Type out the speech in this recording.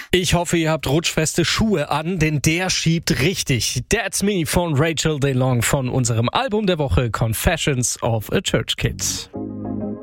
Ich hoffe, ihr habt rutschfeste Schuhe an, denn der schiebt richtig. That's Me von Rachel DeLong von unserem Album der Woche Confessions of a Church Kid.